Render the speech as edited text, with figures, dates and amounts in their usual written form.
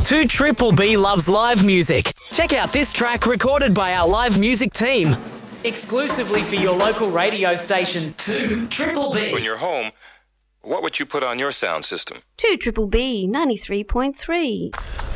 2 Triple B loves live music. Check out this track recorded by our live music team. Exclusively for your local radio station, 2 Triple B. When you're home, what would you put on your sound system? 2 Triple B 93.3.